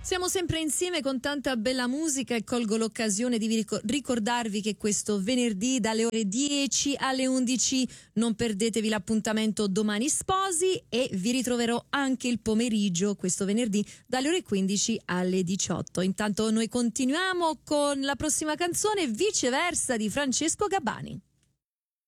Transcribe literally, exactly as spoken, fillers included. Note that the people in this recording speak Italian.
Siamo sempre insieme con tanta bella musica e colgo l'occasione di ricordarvi che questo venerdì dalle ore dieci alle undici non perdetevi l'appuntamento Domani Sposi, e vi ritroverò anche il pomeriggio questo venerdì dalle ore quindici alle diciotto. Intanto noi continuiamo con la prossima canzone, Viceversa di Francesco Gabbani.